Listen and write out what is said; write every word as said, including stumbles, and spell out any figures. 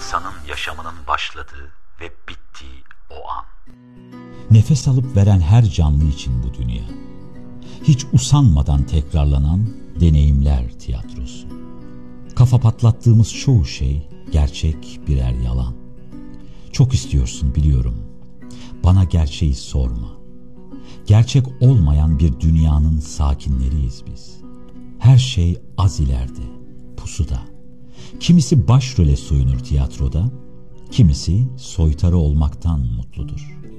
insanın yaşamının başladığı ve bittiği o an. Nefes alıp veren her canlı için bu dünya. Hiç usanmadan tekrarlanan deneyimler tiyatrosu. Kafa patlattığımız çoğu şey gerçek birer yalan. Çok istiyorsun biliyorum. Bana gerçeği sorma. Gerçek olmayan bir dünyanın sakinleriyiz biz. Her şey az ileride, pusuda. Kimisi başrole soyunur tiyatroda, kimisi soytarı olmaktan mutludur.